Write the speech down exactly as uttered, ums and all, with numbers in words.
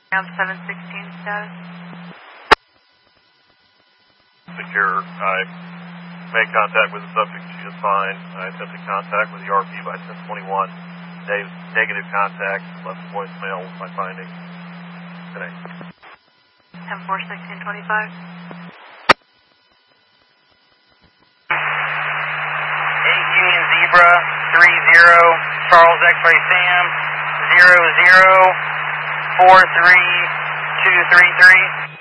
Ground seven sixteen status. Secure. I made contact with the subject. She is fine. I attempted contact with the R P by ten twenty-one. Dave's negative contact. Left voicemail with my findings today. ten four sixteen twenty-five. eight Union Zebra, three zero, Charles X-Ray Sam, zero zero, four three two three three.